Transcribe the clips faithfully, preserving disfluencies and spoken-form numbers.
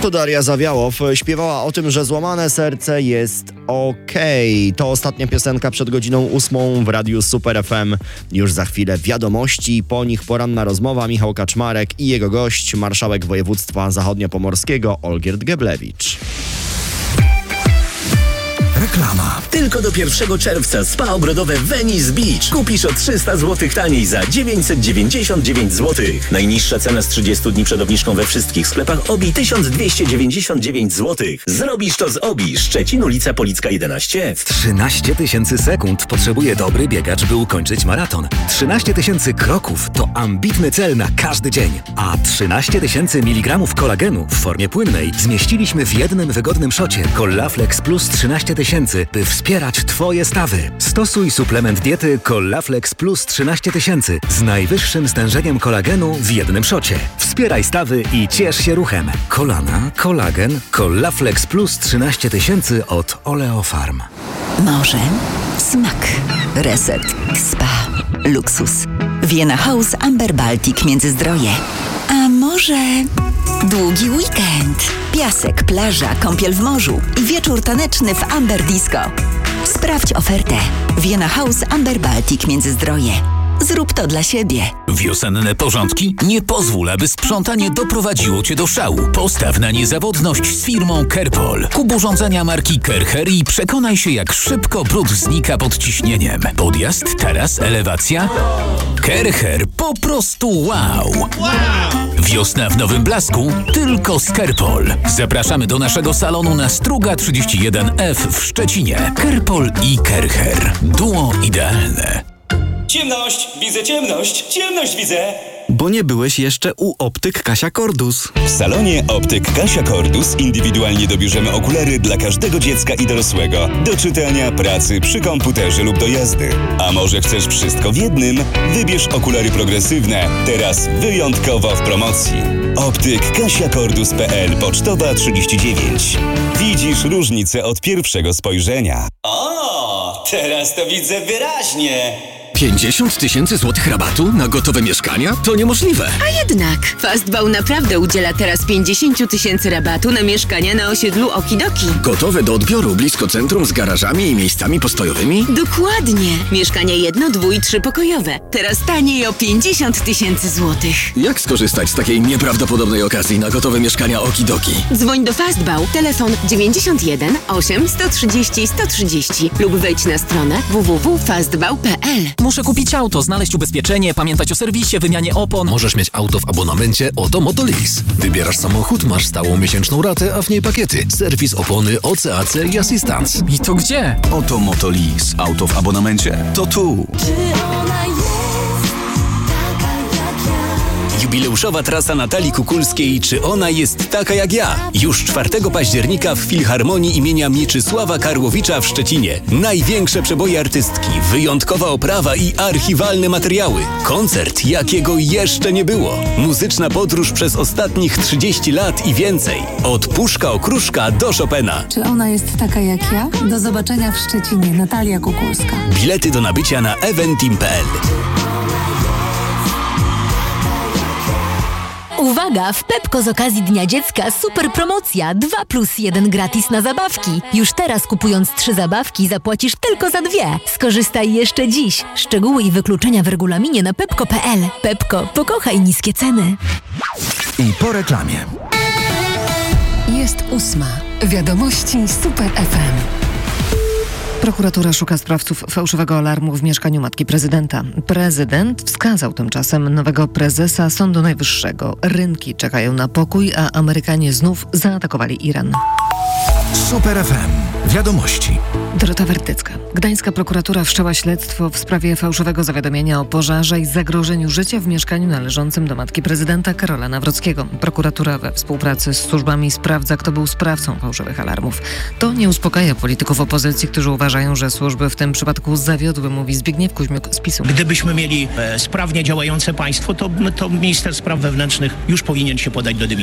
to Daria Zawiałow śpiewała o tym, że złamane serce jest okej. To ostatnia piosenka przed godziną ósmą w Radiu Super F M. Już za chwilę wiadomości, po nich poranna rozmowa. Michał Kaczmarek i jego gość, marszałek województwa zachodniopomorskiego Olgierd Geblewicz. Reklama. Tylko do pierwszego czerwca spa ogrodowe Venice Beach. Kupisz o trzysta złotych taniej za dziewięćset dziewięćdziesiąt dziewięć złotych. Najniższa cena z trzydziestu dni przed obniżką we wszystkich sklepach Obi tysiąc dwieście dziewięćdziesiąt dziewięć złotych. Zrobisz to z Obi. Szczecin, ulica Policka jedenaście F. trzynaście tysięcy sekund potrzebuje dobry biegacz, by ukończyć maraton. trzynaście tysięcy kroków to ambitny cel na każdy dzień. A trzynaście tysięcy miligramów kolagenu w formie płynnej zmieściliśmy w jednym wygodnym szocie. Collaflex Plus trzynaście tysięcy, by wspierać Twoje stawy. Stosuj suplement diety Collaflex Plus trzynaście tysięcy z najwyższym stężeniem kolagenu w jednym szocie. Wspieraj stawy i ciesz się ruchem. Kolana, kolagen, Collaflex Plus trzynaście tysięcy od Oleofarm. Morze, smak, reset, spa, luksus. Vienna House Amber Baltic Międzyzdroje. A może długi weekend, piasek, plaża, kąpiel w morzu i wieczór taneczny w Amber Disco. Sprawdź ofertę. Vienna House Amber Baltic Międzyzdroje. Zrób to dla siebie. Wiosenne porządki? Nie pozwól, aby sprzątanie doprowadziło Cię do szału. Postaw na niezawodność z firmą Kerpol. Kup urządzenia marki Kercher i przekonaj się, jak szybko brud znika pod ciśnieniem. Podjazd, taras, elewacja? Kercher, po prostu wow! Wiosna w nowym blasku? Tylko z Kerpol. Zapraszamy do naszego salonu na Struga trzydzieści jeden F w Szczecinie. Kerpol i Kercher. Duo idealne. Ciemność! Widzę ciemność! Ciemność widzę! Bo nie byłeś jeszcze u Optyk Kasia Cordus. W salonie Optyk Kasia Cordus indywidualnie dobierzemy okulary dla każdego dziecka i dorosłego. Do czytania, pracy, przy komputerze lub do jazdy. A może chcesz wszystko w jednym? Wybierz okulary progresywne. Teraz wyjątkowo w promocji. Optyk Kasia Cordus kropka p l, pocztowa trzydzieści dziewięć. Widzisz różnicę od pierwszego spojrzenia. O, teraz to widzę wyraźnie. pięćdziesiąt tysięcy złotych rabatu na gotowe mieszkania? To niemożliwe. A jednak Fastbał naprawdę udziela teraz pięćdziesiąt tysięcy rabatu na mieszkania na osiedlu Okidoki. Gotowe do odbioru blisko centrum z garażami i miejscami postojowymi? Dokładnie. Mieszkania jedno, dwu i trzypokojowe. Teraz taniej o pięćdziesiąt tysięcy złotych. Jak skorzystać z takiej nieprawdopodobnej okazji na gotowe mieszkania Okidoki? Dzwoń do Fastbał. Telefon dziewięćdziesiąt jeden osiem sto trzydzieści sto trzydzieści lub wejdź na stronę w w w kropka fastbał kropka p l. Muszę kupić auto, znaleźć ubezpieczenie, pamiętać o serwisie, wymianie opon. Możesz mieć auto w abonamencie Oto Motolease. Wybierasz samochód, masz stałą miesięczną ratę, a w niej pakiety. Serwis, opony, O C A C i asystans. I to gdzie? Oto Motolease. Auto w abonamencie. To tu. Jubileuszowa trasa Natalii Kukulskiej Czy ona jest taka jak ja? Już czwartego października w Filharmonii imienia Mieczysława Karłowicza w Szczecinie. Największe przeboje artystki, wyjątkowa oprawa i archiwalne materiały. Koncert, jakiego jeszcze nie było. Muzyczna podróż przez ostatnich trzydzieści lat i więcej. Od Puszka Okruszka do Chopina. Czy ona jest taka jak ja? Do zobaczenia w Szczecinie. Natalia Kukulska. Bilety do nabycia na eventim kropka p l. Uwaga! W Pepko z okazji Dnia Dziecka super promocja dwa plus jeden gratis na zabawki. Już teraz kupując trzy zabawki zapłacisz tylko za dwie. Skorzystaj jeszcze dziś. Szczegóły i wykluczenia w regulaminie na pepko kropka p l. Pepko, pokochaj niskie ceny. I po reklamie. Jest ósma. Wiadomości Super F M. Prokuratura szuka sprawców fałszywego alarmu w mieszkaniu matki prezydenta. Prezydent wskazał tymczasem nowego prezesa Sądu Najwyższego. Rynki czekają na pokój, a Amerykanie znów zaatakowali Iran. Super F M. Wiadomości. Dorota Wertycka. Gdańska prokuratura wszczęła śledztwo w sprawie fałszywego zawiadomienia o pożarze i zagrożeniu życia w mieszkaniu należącym do matki prezydenta Karola Nawrockiego. Prokuratura we współpracy z służbami sprawdza, kto był sprawcą fałszywych alarmów. To nie uspokaja polityków opozycji, którzy uważają, że służby w tym przypadku zawiodły, mówi Zbigniew Kuźmiuk z PiSu. Gdybyśmy mieli e, sprawnie działające państwo, to, to minister spraw wewnętrznych już powinien się podać do dymisji.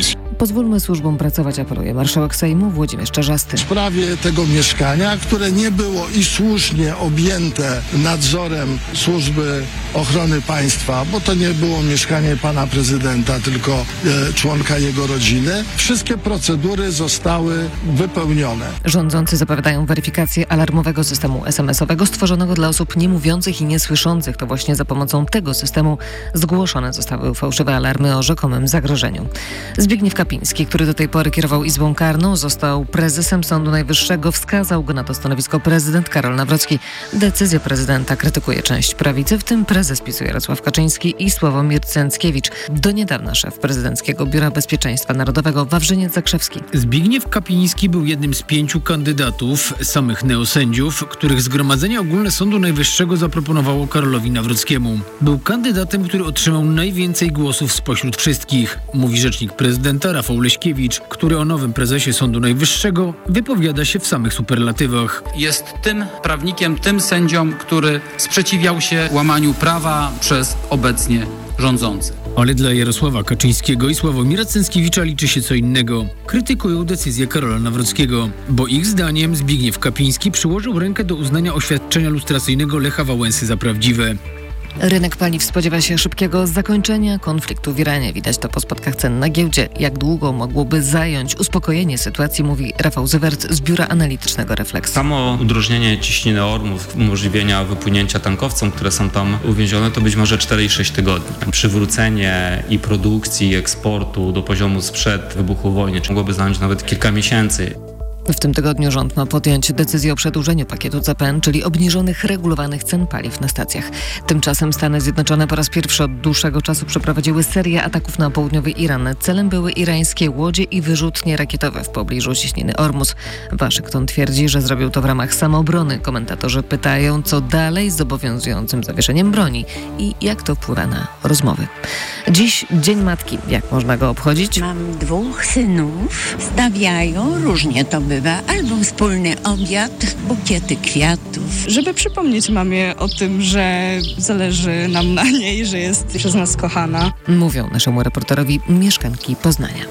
Pozwólmy służbom pracować, apeluje marszałek Sejmu Włodzimierz Czarzasty. W sprawie tego mieszkania, które nie było i słusznie objęte nadzorem Służby Ochrony Państwa, bo to nie było mieszkanie pana prezydenta, tylko e, członka jego rodziny, wszystkie procedury zostały wypełnione. Rządzący zapowiadają weryfikację alarmowego systemu es em esowego stworzonego dla osób niemówiących i niesłyszących. To właśnie za pomocą tego systemu zgłoszone zostały fałszywe alarmy o rzekomym zagrożeniu. Zbigniew Kapiński, który do tej pory kierował Izbą Karną, został prezesem Sądu Najwyższego. Wskazał go na to stanowisko prezydent Karol Nawrocki. Decyzję prezydenta krytykuje część prawicy, w tym prezes PiS-u Jarosław Kaczyński i Sławomir Cęckiewicz. Do niedawna szef prezydenckiego Biura Bezpieczeństwa Narodowego Wawrzyniec Zakrzewski. Zbigniew Kapiński był jednym z pięciu kandydatów, samych neosędziów, których Zgromadzenie Ogólne Sądu Najwyższego zaproponowało Karolowi Nawrockiemu. Był kandydatem, który otrzymał najwięcej głosów spośród wszystkich, mówi rzecznik prezydenta Rafał Leśkiewicz, który o nowym prezesie Sądu Najwyższego wypowiada się w samych superlatywach. Jest tym prawnikiem, tym sędzią, który sprzeciwiał się łamaniu prawa przez obecnie rządzących. Ale dla Jarosława Kaczyńskiego i Sławomira Cęckiewicza liczy się co innego. Krytykują decyzję Karola Nawrockiego, bo ich zdaniem Zbigniew Kapiński przyłożył rękę do uznania oświadczenia lustracyjnego Lecha Wałęsy za prawdziwe. Rynek paliw spodziewa się szybkiego zakończenia konfliktu w Iranie. Widać to po spadkach cen na giełdzie. Jak długo mogłoby zająć uspokojenie sytuacji, mówi Rafał Zywert z Biura Analitycznego Refleks. Samo udrożnienie ciśniny Ormus, umożliwienia wypłynięcia tankowcom, które są tam uwięzione, to być może cztery i sześć tygodni. Przywrócenie i produkcji, i eksportu do poziomu sprzed wybuchu wojny mogłoby zająć nawet kilka miesięcy. W tym tygodniu rząd ma podjąć decyzję o przedłużeniu pakietu C P N, czyli obniżonych regulowanych cen paliw na stacjach. Tymczasem Stany Zjednoczone po raz pierwszy od dłuższego czasu przeprowadziły serię ataków na południowy Iran. Celem były irańskie łodzie i wyrzutnie rakietowe w pobliżu ciśniny Ormus. Waszyngton twierdzi, że zrobił to w ramach samoobrony. Komentatorzy pytają, co dalej z obowiązującym zawieszeniem broni i jak to wpływa na rozmowy. Dziś Dzień Matki. Jak można go obchodzić? Mam dwóch synów. Stawiają, różnie to bywa, albo wspólny obiad, bukiety kwiatów. Żeby przypomnieć mamie o tym, że zależy nam na niej, że jest przez nas kochana. Mówią naszemu reporterowi mieszkanki Poznania.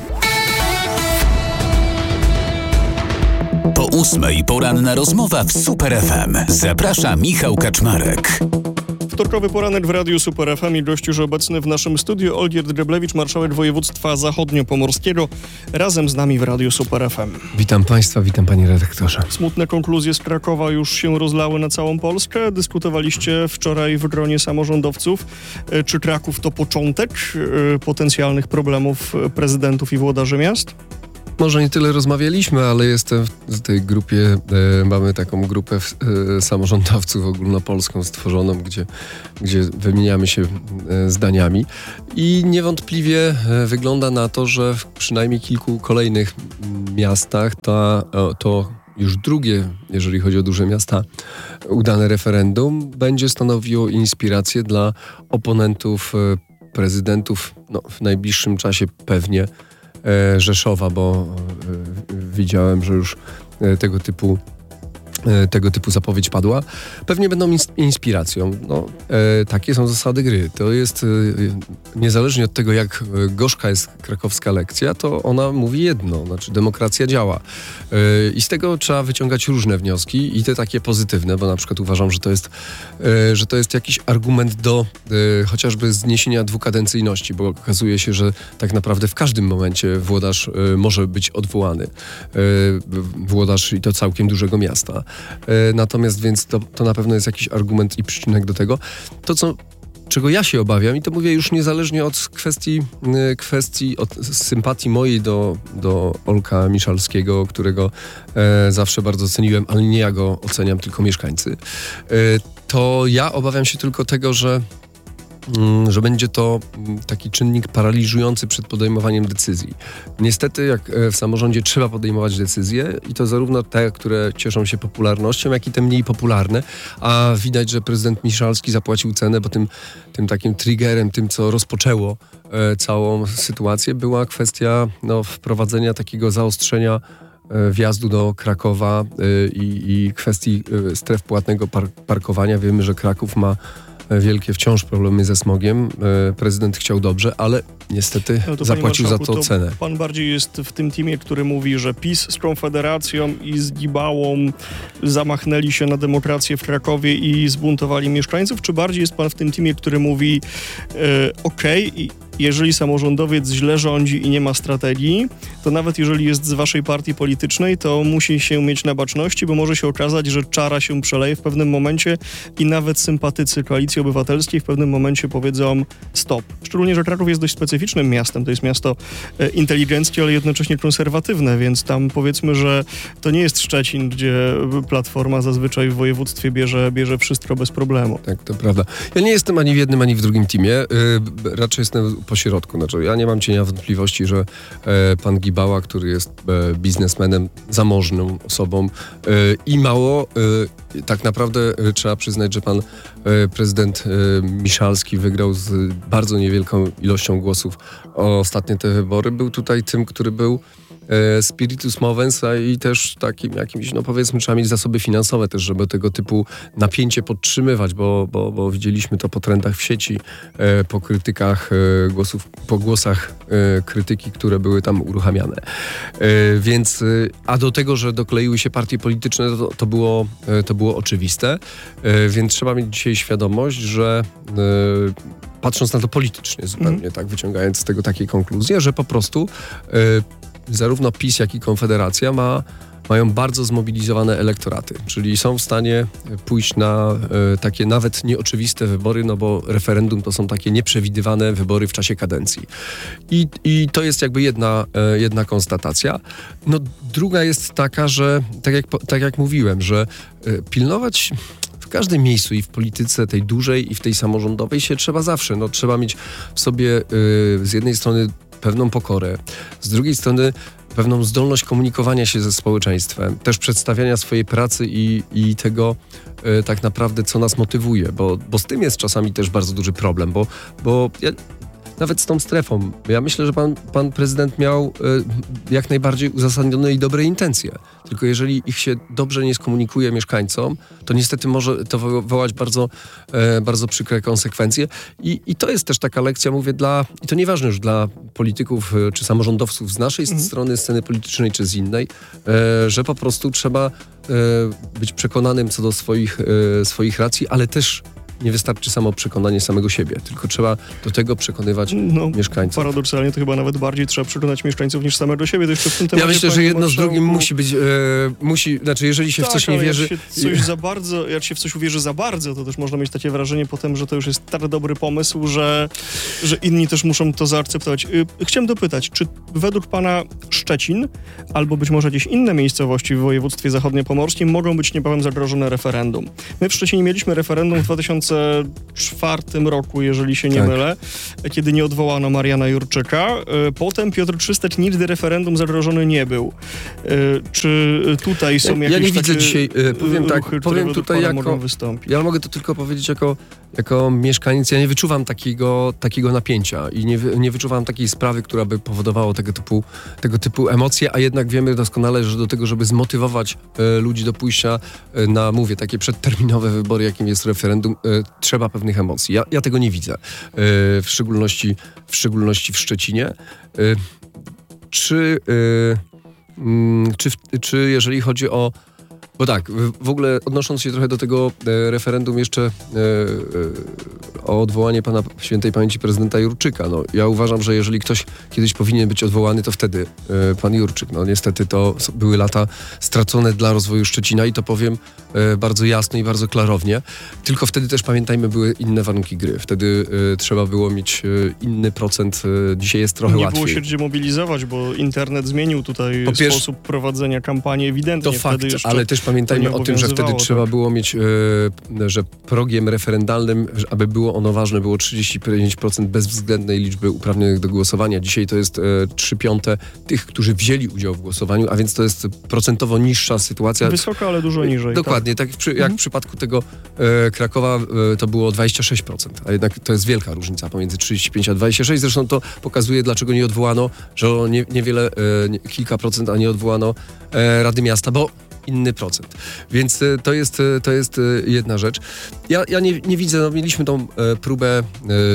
Po ósmej poranna rozmowa w Super F M. Zaprasza Michał Kaczmarek. Wtorkowy poranek w Radiu Super F M i gość już obecny w naszym studiu Olgierd Greblewicz, marszałek województwa zachodniopomorskiego, razem z nami w Radiu Super F M. Witam Państwa, witam Panie redaktorze. Smutne konkluzje z Krakowa już się rozlały na całą Polskę. Dyskutowaliście wczoraj w gronie samorządowców. Czy Kraków to początek potencjalnych problemów prezydentów i włodarzy miast? Może nie tyle rozmawialiśmy, ale jestem w tej grupie, e, mamy taką grupę e, samorządowców ogólnopolską stworzoną, gdzie, gdzie wymieniamy się e, zdaniami i niewątpliwie e, wygląda na to, że w przynajmniej kilku kolejnych miastach ta, e, to już drugie, jeżeli chodzi o duże miasta, udane referendum będzie stanowiło inspirację dla oponentów e, prezydentów, no, w najbliższym czasie pewnie Rzeszowa, bo widziałem, że już tego typu tego typu zapowiedź padła. Pewnie będą inspiracją. No, e, takie są zasady gry. To jest, e, niezależnie od tego, jak gorzka jest krakowska lekcja, to ona mówi jedno, znaczy demokracja działa. E, I z tego trzeba wyciągać różne wnioski i te takie pozytywne, bo na przykład uważam, że to jest, e, że to jest jakiś argument do e, chociażby zniesienia dwukadencyjności, bo okazuje się, że tak naprawdę w każdym momencie włodarz e, może być odwołany. E, włodarz i to całkiem dużego miasta. Natomiast więc to, to na pewno jest jakiś argument i przyczynek do tego. To, co, czego ja się obawiam, i to mówię już niezależnie od kwestii, kwestii od sympatii mojej do, do Olka Miszalskiego, którego e, zawsze bardzo ceniłem, ale nie ja go oceniam, tylko mieszkańcy, e, to ja obawiam się tylko tego, że że będzie to taki czynnik paraliżujący przed podejmowaniem decyzji. Niestety, jak w samorządzie trzeba podejmować decyzje i to zarówno te, które cieszą się popularnością, jak i te mniej popularne, a widać, że prezydent Miszalski zapłacił cenę, bo tym, tym takim triggerem, tym, co rozpoczęło e, całą sytuację, była kwestia no, wprowadzenia takiego zaostrzenia e, wjazdu do Krakowa e, i, i kwestii e, stref płatnego par- parkowania. Wiemy, że Kraków ma wielkie wciąż problemy ze smogiem. Prezydent chciał dobrze, ale niestety no to, zapłacił za to, to cenę. Pan bardziej jest w tym teamie, który mówi, że PiS z Konfederacją i z Gibałą zamachnęli się na demokrację w Krakowie i zbuntowali mieszkańców, czy bardziej jest pan w tym teamie, który mówi e, okej, okay, jeżeli samorządowiec źle rządzi i nie ma strategii, to nawet jeżeli jest z waszej partii politycznej, to musi się mieć na baczności, bo może się okazać, że czara się przeleje w pewnym momencie i nawet sympatycy Koalicji Obywatelskiej w pewnym momencie powiedzą stop. Szczególnie, że Kraków jest dość specyficznym miastem. To jest miasto e, inteligenckie, ale jednocześnie konserwatywne, więc tam powiedzmy, że to nie jest Szczecin, gdzie Platforma zazwyczaj w województwie bierze, bierze wszystko bez problemu. Tak, to prawda. Ja nie jestem ani w jednym, ani w drugim teamie. Yy, raczej jestem po środku. Znaczy, ja nie mam cienia wątpliwości, że e, pan Gibała, który jest e, biznesmenem, zamożną osobą e, i mało, e, tak naprawdę e, trzeba przyznać, że pan e, prezydent e, Miszalski wygrał z bardzo niewielką ilością głosów ostatnie te wybory. Był tutaj tym, który był spiritus movens, a i też takim jakimś, no powiedzmy, trzeba mieć zasoby finansowe też, żeby tego typu napięcie podtrzymywać, bo, bo, bo widzieliśmy to po trendach w sieci, po krytykach głosów, po głosach krytyki, które były tam uruchamiane. Więc, a do tego, że dokleiły się partie polityczne, to, to, było, to było oczywiste, więc trzeba mieć dzisiaj świadomość, że patrząc na to politycznie zupełnie, mm. tak, wyciągając z tego takie konkluzje, że po prostu zarówno PiS, jak i Konfederacja ma, mają bardzo zmobilizowane elektoraty, czyli są w stanie pójść na e, takie nawet nieoczywiste wybory, no bo referendum to są takie nieprzewidywane wybory w czasie kadencji. I, i to jest jakby jedna, e, jedna konstatacja. No druga jest taka, że tak jak, tak jak mówiłem, że e, pilnować w każdym miejscu i w polityce tej dużej i w tej samorządowej się trzeba zawsze. No, trzeba mieć w sobie e, z jednej strony pewną pokorę, z drugiej strony pewną zdolność komunikowania się ze społeczeństwem, też przedstawiania swojej pracy i, i tego y, tak naprawdę, co nas motywuje, bo, bo z tym jest czasami też bardzo duży problem, bo, bo ja, nawet z tą strefą, ja myślę, że pan, pan prezydent miał y, jak najbardziej uzasadnione i dobre intencje, tylko jeżeli ich się dobrze nie skomunikuje mieszkańcom, to niestety może to wywołać bardzo, e, bardzo przykre konsekwencje. I, I to jest też taka lekcja, mówię, dla, i to nieważne już dla polityków e, czy samorządowców z naszej mm. strony sceny politycznej czy z innej, e, że po prostu trzeba e, być przekonanym co do swoich, e, swoich racji, ale też nie wystarczy samo przekonanie samego siebie, tylko trzeba do tego przekonywać no, mieszkańców. Paradoksalnie to chyba nawet bardziej trzeba przekonać mieszkańców niż samego siebie. To jeszcze w tym temacie, ja myślę, że jedno z drugim musi być, e, musi, znaczy jeżeli się tak, w coś nie wierzy... Jak się coś za bardzo, jak się w coś uwierzy za bardzo, to też można mieć takie wrażenie potem, że to już jest tak dobry pomysł, że, że inni też muszą to zaakceptować. Chciałem dopytać, czy według pana Szczecin, albo być może jakieś inne miejscowości w województwie zachodniopomorskim mogą być niebawem zagrożone referendum? My w Szczecinie mieliśmy referendum w dwa tysiące czwartym roku, jeżeli się nie tak. mylę, kiedy nie odwołano Mariana Jurczyka. Potem Piotr Trzystek nigdy referendum zagrożony nie był. Czy tutaj są ja, jakieś ja nie widzę takie dzisiaj, powiem ruchy, tak, powiem tutaj jako, mogą wystąpić? Ja mogę to tylko powiedzieć jako, jako mieszkaniec, ja nie wyczuwam takiego, takiego napięcia i nie, nie wyczuwam takiej sprawy, która by powodowała tego typu, tego typu emocje, a jednak wiemy doskonale, że do tego, żeby zmotywować e, ludzi do pójścia e, na, mówię, takie przedterminowe wybory, jakim jest referendum, e, trzeba pewnych emocji. Ja, ja tego nie widzę. E, w szczególności, w szczególności w Szczecinie. E, czy, e, mm, czy, czy jeżeli chodzi o Bo tak, w ogóle odnosząc się trochę do tego e, referendum jeszcze e, e, o odwołanie pana świętej pamięci prezydenta Jurczyka. No, ja uważam, że jeżeli ktoś kiedyś powinien być odwołany, to wtedy e, pan Jurczyk. No niestety to były lata stracone dla rozwoju Szczecina i to powiem e, bardzo jasno i bardzo klarownie. Tylko wtedy też pamiętajmy, były inne warunki gry. Wtedy e, trzeba było mieć e, inny procent. E, dzisiaj jest trochę nie łatwiej. Nie było się gdzie mobilizować, bo internet zmienił tutaj po pierwsze, sposób prowadzenia kampanii ewidentnie. To fakt, ale też pamiętajmy o tym, że wtedy tak. trzeba było mieć, e, że progiem referendalnym, aby było ono ważne, było trzydzieści pięć procent bezwzględnej liczby uprawnionych do głosowania. Dzisiaj to jest e, trzy piąte tych, którzy wzięli udział w głosowaniu, a więc to jest procentowo niższa sytuacja. Wysoka, ale dużo niżej. Dokładnie, tak, tak jak, w, przy, jak mhm. w przypadku tego e, Krakowa e, to było dwadzieścia sześć procent, a jednak to jest wielka różnica pomiędzy trzydzieści pięć a dwadzieścia sześć. Zresztą to pokazuje, dlaczego nie odwołano, że nie, niewiele, e, nie, kilka procent, a nie odwołano e, Rady Miasta, bo inny procent. Więc to jest, to jest jedna rzecz. Ja, ja nie, nie widzę, no mieliśmy tą próbę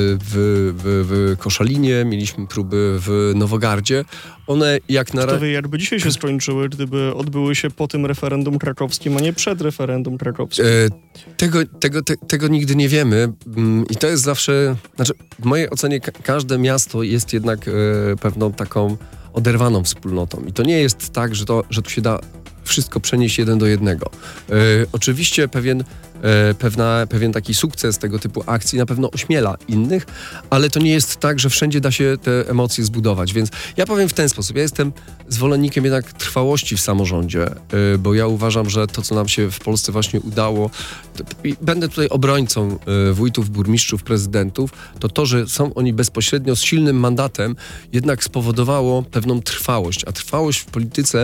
w, w, w Koszalinie, mieliśmy próby w Nowogardzie. One jak na razie... Kto wie, jakby dzisiaj się skończyły, gdyby odbyły się po tym referendum krakowskim, a nie przed referendum krakowskim? E, tego, tego, te, tego nigdy nie wiemy i to jest zawsze... Znaczy, w mojej ocenie ka- każde miasto jest jednak e, pewną taką oderwaną wspólnotą. I to nie jest tak, że, to, że tu się da wszystko przenieść jeden do jednego. E, oczywiście pewien, e, pewna, pewien taki sukces tego typu akcji na pewno ośmiela innych, ale to nie jest tak, że wszędzie da się te emocje zbudować. Więc ja powiem w ten sposób. Ja jestem zwolennikiem jednak trwałości w samorządzie, e, bo ja uważam, że to, co nam się w Polsce właśnie udało, to, i będę tutaj obrońcą e, wójtów, burmistrzów, prezydentów, to to, że są oni bezpośrednio z silnym mandatem, jednak spowodowało pewną trwałość. A trwałość w polityce,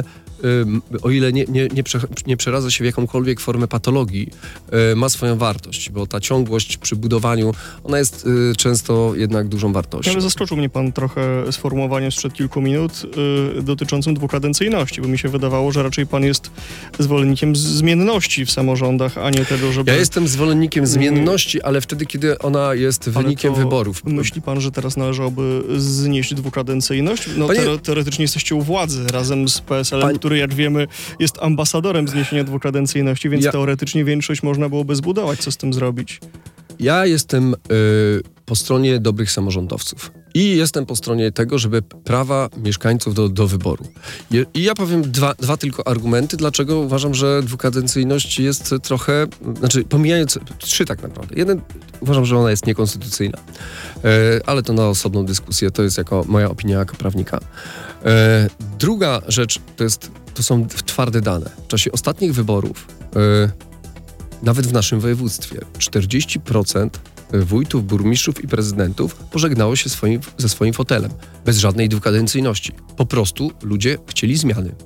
o ile nie, nie, nie, prze, nie przeradza się w jakąkolwiek formę patologii, ma swoją wartość, bo ta ciągłość przy budowaniu, ona jest często jednak dużą wartością. Ale zaskoczył mnie pan trochę sformułowaniem sprzed kilku minut y, dotyczącym dwukadencyjności, bo mi się wydawało, że raczej pan jest zwolennikiem zmienności w samorządach, a nie tego, żeby... Ja jestem zwolennikiem zmienności, ale wtedy, kiedy ona jest wynikiem wyborów. Myśli pan, że teraz należałoby znieść dwukadencyjność? No Panie... te, teoretycznie jesteście u władzy razem z P S L-em, Panie... który, jak wiemy, jest ambasadorem zniesienia dwukadencyjności, więc ja... teoretycznie większość można byłoby zbudować. Co z tym zrobić? Ja jestem y, po stronie dobrych samorządowców i jestem po stronie tego, żeby prawa mieszkańców do, do wyboru. Je, I ja powiem dwa, dwa tylko argumenty, dlaczego uważam, że dwukadencyjność jest trochę, znaczy pomijając, trzy tak naprawdę. Jeden, uważam, że ona jest niekonstytucyjna, y, ale to na osobną dyskusję, to jest jako moja opinia jako prawnika. Y, druga rzecz to jest, to są twarde dane. W czasie ostatnich wyborów y, nawet w naszym województwie czterdzieści procent wójtów, burmistrzów i prezydentów pożegnało się swoim, ze swoim fotelem. Bez żadnej dwukadencyjności. Po prostu ludzie chcieli zmiany.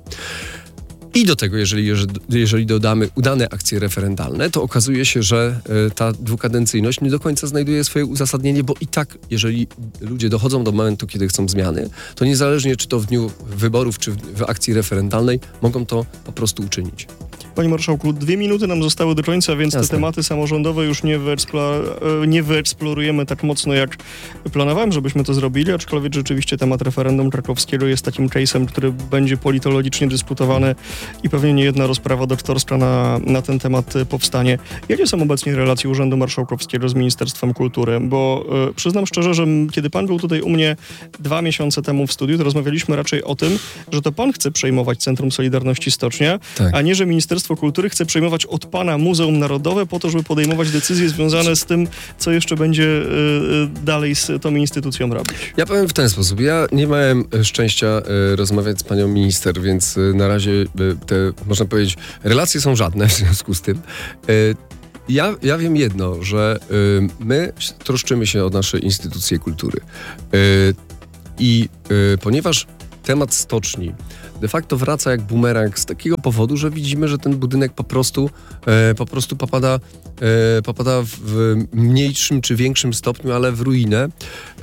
I do tego, jeżeli, jeżeli dodamy udane akcje referendalne, to okazuje się, że ta dwukadencyjność nie do końca znajduje swoje uzasadnienie, bo i tak, jeżeli ludzie dochodzą do momentu, kiedy chcą zmiany, to niezależnie czy to w dniu wyborów, czy w akcji referendalnej, mogą to po prostu uczynić. Panie marszałku, dwie minuty nam zostały do końca, więc Jasne. te tematy samorządowe już nie, wyeksplo- nie wyeksplorujemy tak mocno, jak planowałem, żebyśmy to zrobili, aczkolwiek rzeczywiście temat referendum krakowskiego jest takim case'em, który będzie politologicznie dyskutowany i pewnie nie jedna rozprawa doktorska na, na ten temat powstanie. Jakie są obecnie relacje Urzędu Marszałkowskiego z Ministerstwem Kultury? Bo y, przyznam szczerze, że m, kiedy pan był tutaj u mnie dwa miesiące temu w studiu, to rozmawialiśmy raczej o tym, że to pan chce przejmować Centrum Solidarności Stocznia, tak. a nie, że Ministerstwo Kultury chce przejmować od pana Muzeum Narodowe po to, żeby podejmować decyzje związane z tym, co jeszcze będzie y, y, dalej z tą instytucją robić. Ja powiem w ten sposób. Ja nie miałem szczęścia y, rozmawiać z panią minister, więc y, na razie y, te, można powiedzieć, relacje są żadne w związku z tym. Y, ja, ja wiem jedno, że y, my troszczymy się o nasze instytucje kultury. Y, I y, ponieważ temat stoczni de facto wraca jak bumerang z takiego powodu, że widzimy, że ten budynek po prostu, e, po prostu popada, e, popada w mniejszym czy większym stopniu, ale w ruinę. E,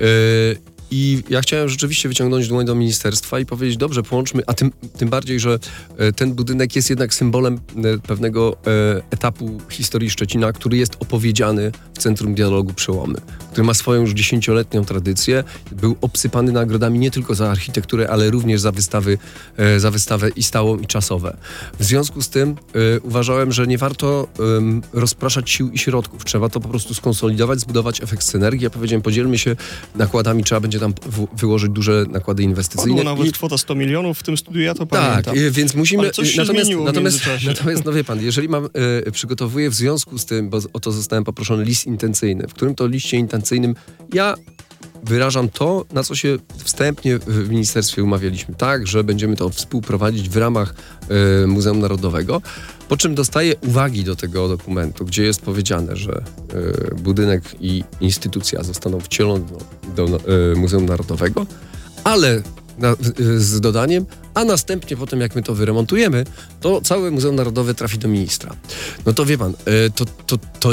I ja chciałem rzeczywiście wyciągnąć dłoń do ministerstwa i powiedzieć, dobrze, połączmy, a tym, tym bardziej, że ten budynek jest jednak symbolem pewnego etapu historii Szczecina, który jest opowiedziany w Centrum Dialogu Przełomy, który ma swoją już dziesięcioletnią tradycję. Był obsypany nagrodami nie tylko za architekturę, ale również za wystawy, za wystawę i stałą, i czasowe. W związku z tym y, uważałem, że nie warto y, rozpraszać sił i środków. Trzeba to po prostu skonsolidować, zbudować efekt synergii. Ja powiedziałem, podzielmy się nakładami, trzeba będzie tam w, wyłożyć duże nakłady inwestycyjne. Padło nawet I... kwota sto milionów w tym studiu, ja to tak, pamiętam. Tak, więc musimy... Ale coś się natomiast, zmieniło w natomiast, międzyczasie. natomiast, no wie pan, jeżeli mam, y, przygotowuję w związku z tym, bo o to zostałem poproszony, list intencyjny, w którym to liście intencyjnym ja wyrażam to, na co się wstępnie w ministerstwie umawialiśmy, tak, że będziemy to współprowadzić w ramach y, Muzeum Narodowego, po czym dostaję uwagi do tego dokumentu, gdzie jest powiedziane, że y, budynek i instytucja zostaną wcielone do, do y, Muzeum Narodowego, ale na, y, z dodaniem, a następnie potem jak my to wyremontujemy, to całe Muzeum Narodowe trafi do ministra. No to wie pan, y, to, to, to jest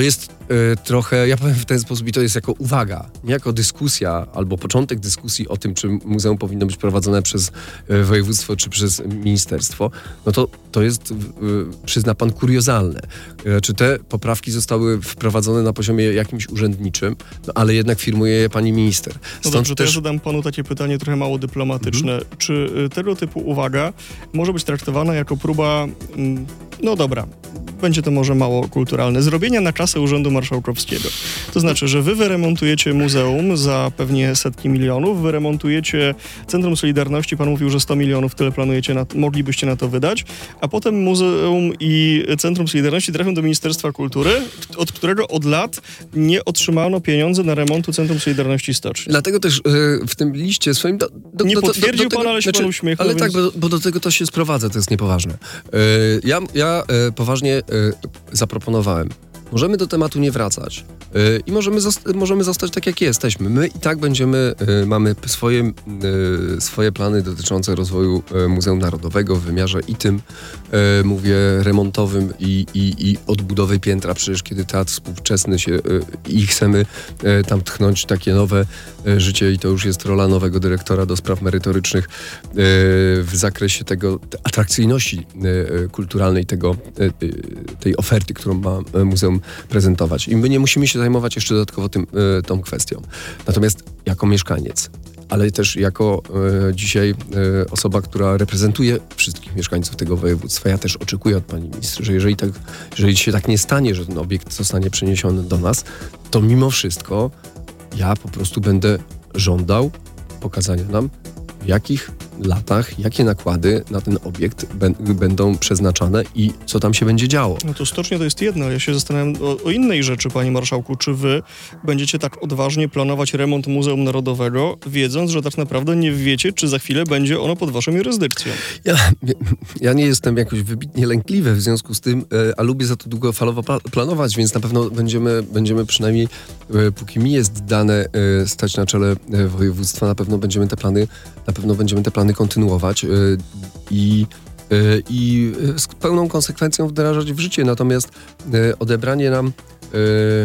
y, trochę, ja powiem w ten sposób i to jest jako uwaga, nie jako dyskusja albo początek dyskusji o tym, czy muzeum powinno być prowadzone przez y, województwo czy przez ministerstwo, no to to jest, y, przyzna pan, kuriozalne. Y, czy te poprawki zostały wprowadzone na poziomie jakimś urzędniczym, no ale jednak firmuje je pani minister. Stąd no dobrze, też... to ja zadam panu takie pytanie trochę mało dyplomatyczne. Mhm. Czy y, tego typu uwaga może być traktowana jako próba, mm, no dobra, będzie to może mało kulturalne, zrobienia na kasę Urzędu Marszałkowskiego. To znaczy, że wy wyremontujecie muzeum za pewnie setki milionów, wyremontujecie Centrum Solidarności, pan mówił, że sto milionów tyle planujecie, na, moglibyście na to wydać, a potem muzeum i Centrum Solidarności trafią do Ministerstwa Kultury, od którego od lat nie otrzymano pieniędzy na remontu Centrum Solidarności Stoczni. Dlatego też yy, w tym liście swoim... Do, do, nie do, potwierdził do, do pan, ale się znaczy, pan uśmiechnął. Ale więc... tak, bo, bo do tego to się sprowadza, to jest niepoważne. Yy, ja ja yy, poważnie yy, zaproponowałem. Możemy do tematu nie wracać yy, i możemy, zosta- możemy zostać tak, jak jesteśmy. My i tak będziemy, yy, mamy swoje, yy, swoje plany dotyczące rozwoju yy, Muzeum Narodowego w wymiarze i tym, yy, mówię, remontowym i, i, i odbudowy piętra. Przecież kiedy teatr współczesny się yy, i chcemy yy, tam tchnąć takie nowe yy, życie i to już jest rola nowego dyrektora do spraw merytorycznych yy, w zakresie tego atrakcyjności yy, kulturalnej tego, yy, tej oferty, którą ma Muzeum prezentować. I my nie musimy się zajmować jeszcze dodatkowo tym, y, tą kwestią. Natomiast jako mieszkaniec, ale też jako y, dzisiaj y, osoba, która reprezentuje wszystkich mieszkańców tego województwa, ja też oczekuję od pani minister, że jeżeli, tak, jeżeli się tak nie stanie, że ten obiekt zostanie przeniesiony do nas, to mimo wszystko ja po prostu będę żądał pokazania nam, w jakich latach, jakie nakłady na ten obiekt b- będą przeznaczane i co tam się będzie działo. No to stocznie to jest jedno, ale ja się zastanawiam o, o innej rzeczy, panie marszałku. Czy wy będziecie tak odważnie planować remont Muzeum Narodowego, wiedząc, że tak naprawdę nie wiecie, czy za chwilę będzie ono pod waszą jurysdykcją? Ja, ja nie jestem jakoś wybitnie lękliwy w związku z tym, a lubię za to długofalowo planować, więc na pewno będziemy, będziemy przynajmniej, póki mi jest dane stać na czele województwa, na pewno będziemy te plany, na pewno będziemy te plany kontynuować yy, i, yy, i z pełną konsekwencją wdrażać w życie. Natomiast yy, odebranie nam yy,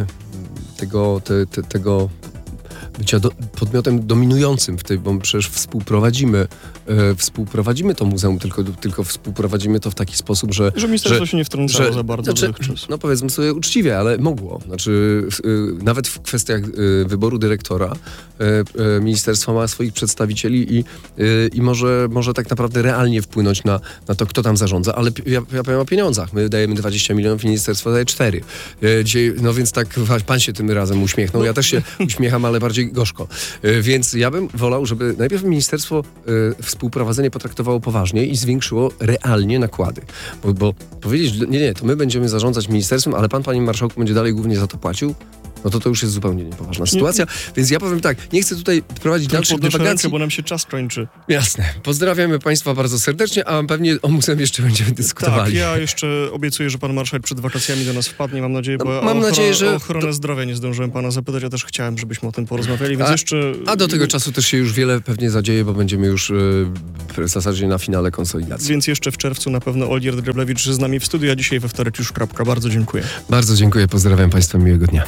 tego, te, te, tego bycia do, podmiotem dominującym w tej, bo przecież współprowadzimy, e, współprowadzimy to muzeum, tylko, tylko współprowadzimy to w taki sposób, że... Że ministerstwo się nie wtrącało za bardzo znaczy, no powiedzmy sobie uczciwie, ale mogło. Znaczy e, nawet w kwestiach e, wyboru dyrektora e, e, ministerstwo ma swoich przedstawicieli i, e, i może, może tak naprawdę realnie wpłynąć na, na to, kto tam zarządza, ale ja, ja powiem o pieniądzach. My dajemy dwadzieścia milionów, ministerstwo daje cztery. E, dzisiaj, no więc tak pan się tym razem uśmiechnął. Ja też się uśmiecham, ale bardziej gorzko. Więc ja bym wolał, żeby najpierw ministerstwo y, współprowadzenie potraktowało poważnie i zwiększyło realnie nakłady. Bo, bo powiedzieć, nie, nie, to my będziemy zarządzać ministerstwem, ale pan, panie marszałku, będzie dalej głównie za to płacił, no to to już jest zupełnie niepoważna sytuacja. Nie, więc ja powiem tak, nie chcę tutaj prowadzić dalszych dywagacji, bo nam się czas kończy. Jasne. Pozdrawiamy państwa bardzo serdecznie, a pewnie o muzeum jeszcze będziemy dyskutowali. Tak, ja jeszcze obiecuję, że pan marszałek przed wakacjami do nas wpadnie, mam nadzieję, bo no, mam o, ochron- nadzieję, że... o ochronę do... zdrowia nie zdążyłem pana zapytać, ja też chciałem, żebyśmy o tym porozmawiali, więc a, jeszcze... A do tego czasu też się już wiele pewnie zadzieje, bo będziemy już yy, w zasadzie na finale konsolidacji. Więc jeszcze w czerwcu na pewno Olgierd Greblewicz z nami w studiu, a dzisiaj we wtorek już kropka. Bardzo dziękuję. Bardzo dziękuję, pozdrawiam państwa, miłego dnia.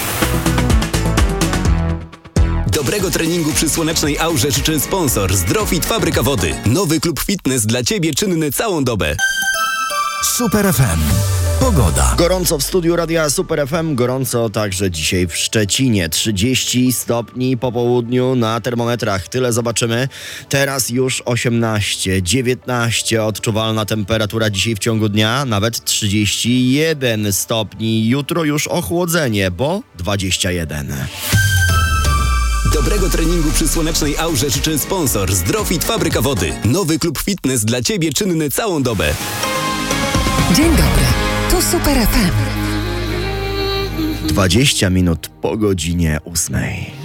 Dobrego treningu przy słonecznej aurze życzy sponsor Zdrofit Fabryka Wody. Nowy klub fitness dla Ciebie czynny całą dobę. Super F M. Pogoda. Gorąco w studiu Radia Super F M, gorąco także dzisiaj w Szczecinie. trzydzieści stopni po południu na termometrach. Tyle zobaczymy. Teraz już osiemnaście, dziewiętnaście odczuwalna temperatura dzisiaj w ciągu dnia. Nawet trzydzieści jeden stopni. Jutro już ochłodzenie, bo dwadzieścia jeden. Dobrego treningu przy słonecznej aurze życzy sponsor Zdrofit Fabryka Wody. Nowy klub fitness dla Ciebie czynny całą dobę. Dzień dobry, tu Super F M. dwadzieścia minut po godzinie ósmej.